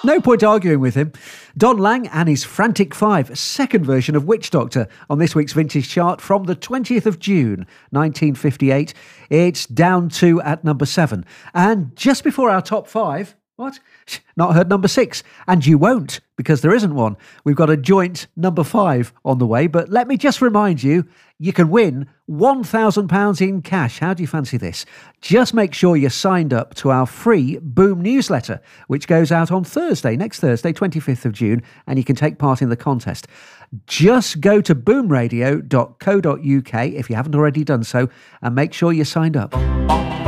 No point arguing with him. Don Lang and his Frantic Five, a second version of Witch Doctor on this week's Vintage Chart from the 20th of June, 1958. It's down 2 at number 7. And just before our top 5... What? Not heard number 6. And you won't, because there isn't one. We've got a joint number 5 on the way. But let me just remind you, you can win £1,000 in cash. How do you fancy this? Just make sure you're signed up to our free Boom newsletter, which goes out on Thursday, next Thursday, 25th of June, and you can take part in the contest. Just go to boomradio.co.uk if you haven't already done so, and make sure you're signed up.